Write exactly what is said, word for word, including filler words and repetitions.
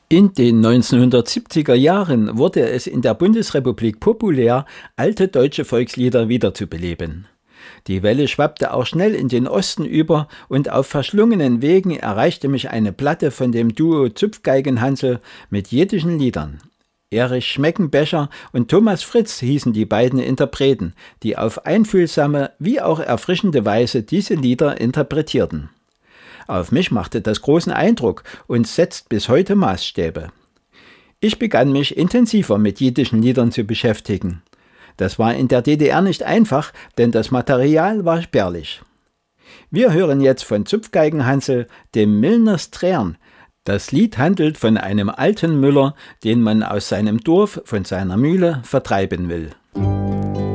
In den neunzehnhundertsiebziger Jahren wurde es in der Bundesrepublik populär, alte deutsche Volkslieder wiederzubeleben. Die Welle schwappte auch schnell in den Osten über und auf verschlungenen Wegen erreichte mich eine Platte von dem Duo Zupfgeigen-Hansl mit jiddischen Liedern. Erich Schmeckenbecher und Thomas Fritz hießen die beiden Interpreten, die auf einfühlsame wie auch erfrischende Weise diese Lieder interpretierten. Auf mich machte das großen Eindruck und setzt bis heute Maßstäbe. Ich begann mich intensiver mit jiddischen Liedern zu beschäftigen. Das war in der D D R nicht einfach, denn das Material war spärlich. Wir hören jetzt von Zupfgeigen-Hansl, dem Millners Träern. Das Lied handelt von einem alten Müller, den man aus seinem Dorf, von seiner Mühle, vertreiben will.